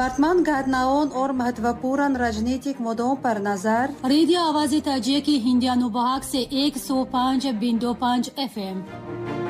वर्तमान घटनाओं और महत्वपूर्ण राजनीतिक मुद्दों पर नजर। रेडियो आवाज़ ताजिया की हिंदी अनुभाग से 105.5 FM।